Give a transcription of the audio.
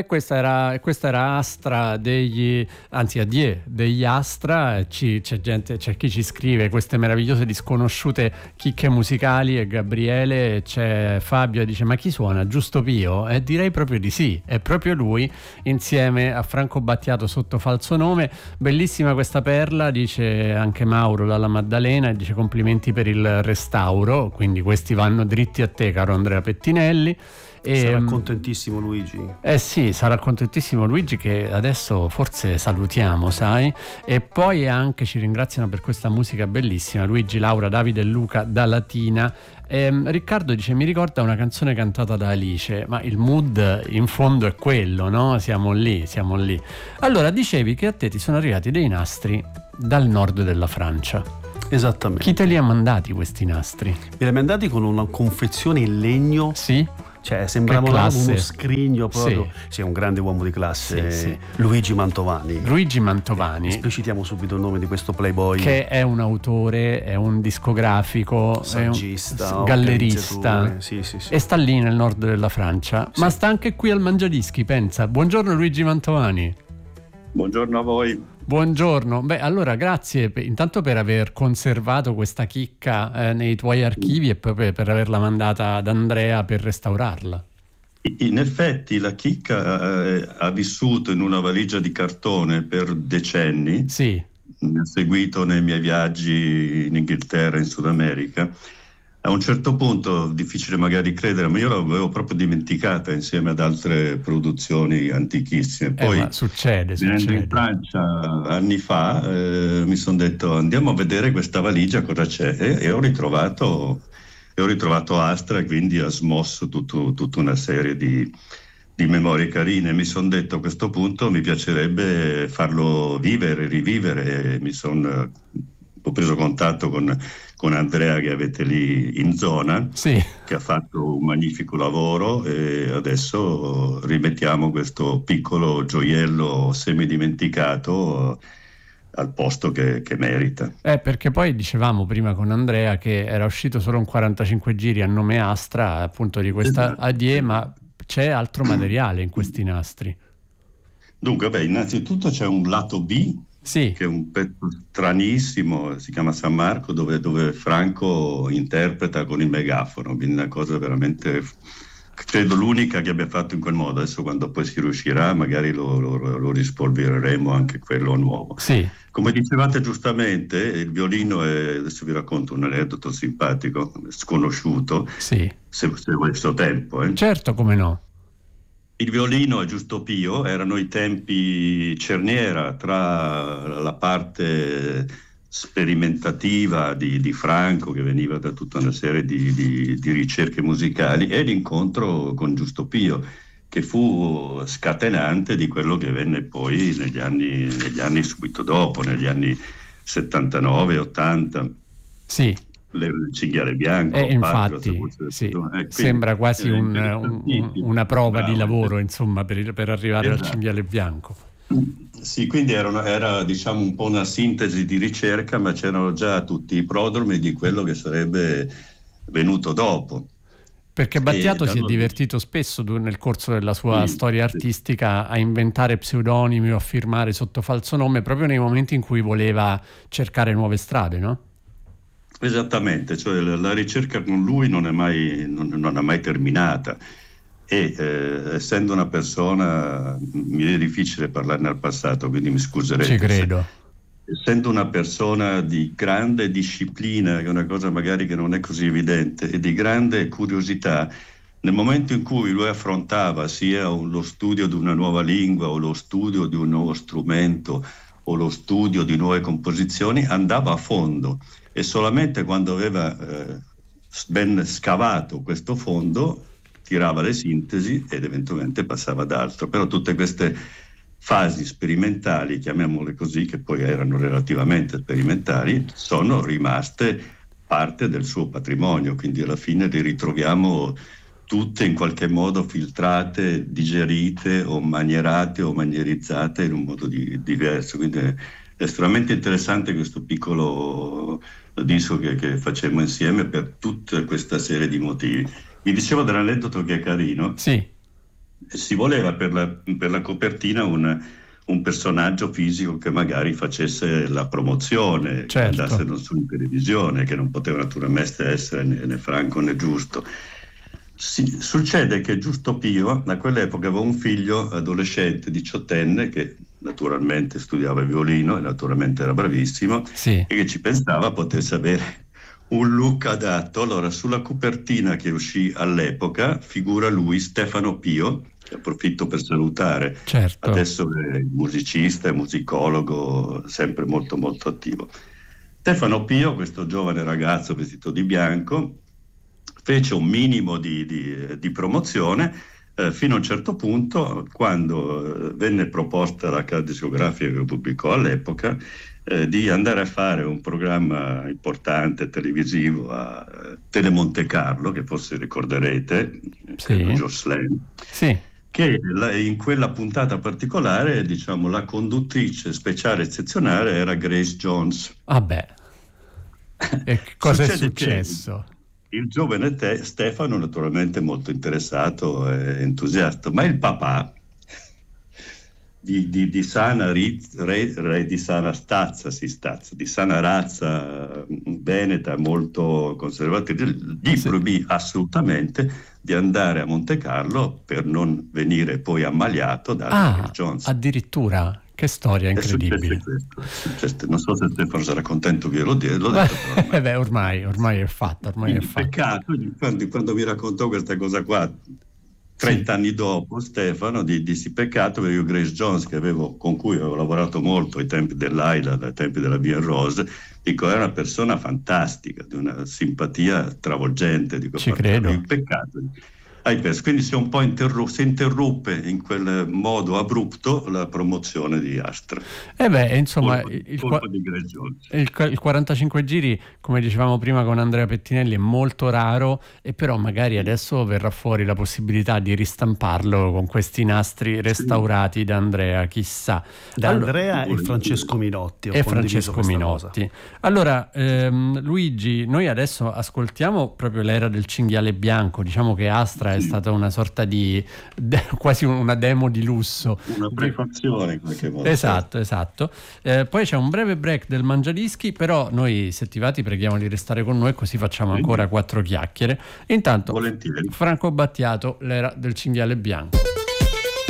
Questa era Astra degli Astra. C'è chi ci scrive queste meravigliose disconosciute chicche musicali, e Gabriele, c'è Fabio e dice: ma chi suona? Giusto Pio? Direi proprio di sì, è proprio lui, insieme a Franco Battiato sotto falso nome. Bellissima questa perla, dice anche Mauro dalla Maddalena, e dice: complimenti per il restauro. Quindi questi vanno dritti a te, caro Andrea Pettinelli. Sarà contentissimo Luigi. Sì, sarà contentissimo Luigi, che adesso forse salutiamo, sai? E poi anche ci ringraziano per questa musica bellissima Luigi, Laura, Davide e Luca da Latina. Riccardo dice: mi ricorda una canzone cantata da Alice, ma il mood in fondo è quello, no? Siamo lì. Allora, dicevi che a te ti sono arrivati dei nastri dal nord della Francia. Esattamente. Chi te li ha mandati questi nastri? Me li ha mandati con una confezione in legno. Sì? Cioè sembrava uno scrigno proprio. Sì, è un grande uomo di classe. Sì. Luigi Mantovani. Esplicitiamo subito il nome di questo playboy, che è un autore, è un discografico, saggista, è un gallerista. Sì. E sta lì nel nord della Francia, ma sta anche qui al Mangiadischi, pensa. Buongiorno Luigi Mantovani. Buongiorno a voi. Buongiorno, allora grazie intanto per aver conservato questa chicca nei tuoi archivi, e poi per averla mandata ad Andrea per restaurarla. In effetti la chicca ha vissuto in una valigia di cartone per decenni. Sì. Mi ha seguito nei miei viaggi in Inghilterra e in Sud America. A un certo punto, difficile magari credere, ma io l'avevo proprio dimenticata insieme ad altre produzioni antichissime. Poi ma succede. In Francia anni fa mi sono detto: andiamo a vedere questa valigia cosa c'è, e ho ritrovato Astra, e quindi ha smosso tutta una serie di memorie carine. Mi sono detto: a questo punto mi piacerebbe farlo rivivere. Ho preso contatto con Andrea, che avete lì in zona, sì, che ha fatto un magnifico lavoro, e adesso rimettiamo questo piccolo gioiello semidimenticato al posto che merita. Perché poi dicevamo prima con Andrea che era uscito solo un 45 giri a nome Astra, appunto, di questa Adieu, ma c'è altro materiale in questi nastri. Dunque, innanzitutto c'è un lato B, sì, che è un pezzo stranissimo, si chiama San Marco, dove Franco interpreta con il megafono, quindi una cosa veramente, credo l'unica che abbia fatto in quel modo. Adesso, quando poi si riuscirà, magari lo rispolvereremo anche quello nuovo. Sì. Come dicevate giustamente, il violino adesso vi racconto un aneddoto simpatico, sconosciuto, sì, se vuoi il suo tempo. Certo, come no. Il violino, è Giusto Pio, erano i tempi cerniera tra la parte sperimentativa di Franco, che veniva da tutta una serie di ricerche musicali, e l'incontro con Giusto Pio, che fu scatenante di quello che venne poi negli anni subito dopo, negli anni 79-80. Sì. Il cinghiale bianco, infatti sì, sembra quasi una prova di lavoro, insomma, per arrivare al cinghiale bianco. Sì, quindi era diciamo un po' una sintesi di ricerca, ma c'erano già tutti i prodromi di quello che sarebbe venuto dopo. Perché Battiato si è divertito spesso nel corso della sua storia artistica a inventare pseudonimi o a firmare sotto falso nome, proprio nei momenti in cui voleva cercare nuove strade, no? Esattamente, cioè la ricerca con lui non è mai terminata, e essendo una persona, mi è difficile parlarne al passato, quindi mi scuserete. Ci credo. Essendo una persona di grande disciplina, che è una cosa magari che non è così evidente, e di grande curiosità, nel momento in cui lui affrontava sia lo studio di una nuova lingua, o lo studio di un nuovo strumento, o lo studio di nuove composizioni, andava a fondo. E solamente quando aveva ben scavato questo fondo tirava le sintesi ed eventualmente passava ad altro. Però tutte queste fasi sperimentali, chiamiamole così, che poi erano relativamente sperimentali, sono rimaste parte del suo patrimonio, quindi alla fine le ritroviamo tutte in qualche modo filtrate, digerite o manierate o manierizzate in un modo diverso. Quindi è estremamente interessante questo piccolo disco che facemmo insieme per tutta questa serie di motivi. Vi dicevo dell'aneddoto che è carino. Sì. si voleva per la copertina un personaggio fisico che magari facesse la promozione, che andasse non solo in televisione, che non poteva naturalmente essere né Franco né Giusto. Succede che Giusto Pio a quell'epoca aveva un figlio adolescente, 18enne, che naturalmente studiava il violino e naturalmente era bravissimo, e che ci pensava potesse avere un look adatto. Allora sulla copertina che uscì all'epoca figura lui, Stefano Pio, che approfitto per salutare, adesso è musicista e musicologo, sempre molto molto attivo. Stefano Pio, questo giovane ragazzo vestito di bianco, fece un minimo di promozione fino a un certo punto, quando venne proposta la casa discografica che pubblicò all'epoca di andare a fare un programma importante televisivo a Tele Monte Carlo, che forse ricorderete, Jocelyn, che in quella puntata particolare, diciamo, la conduttrice speciale eccezionale era Grace Jones. E cosa è successo? Il giovane Stefano, naturalmente molto interessato e entusiasta, ma il papà di sana re di sana stazza, di sana razza veneta, molto conservativa, gli proibì assolutamente di andare a Monte Carlo per non venire poi ammaliato da Grace Jones. Addirittura? Che storia incredibile. Non so se Stefano sarà contento che io l'ho detto. Ormai è fatta. Peccato, quando mi raccontò questa cosa qua, 30 anni dopo, Stefano, dissi peccato, perché io Grace Jones, con cui avevo lavorato molto ai tempi dell'Aila, ai tempi della Bien Rose, dico, era una persona fantastica, di una simpatia travolgente. Dico, ci credo. Un peccato. Quindi si interruppe in quel modo abrupto la promozione di Astra. Insomma, colpo di Grace Jones. Il 45 giri, come dicevamo prima con Andrea Pettinelli, è molto raro, e però magari adesso verrà fuori la possibilità di ristamparlo con questi nastri restaurati da Andrea, chissà. Andrea e Francesco Minotti. Allora, Luigi, noi adesso ascoltiamo proprio l'era del cinghiale bianco. Diciamo che Astra è stata una sorta di quasi una demo di lusso, una prefazione in qualche modo. Esatto. Poi c'è un breve break del Mangiadischi, però noi, se ti va, ti preghiamo di restare con noi, così facciamo ancora 4 chiacchiere. Intanto, volentieri. Franco Battiato, l'era del cinghiale bianco.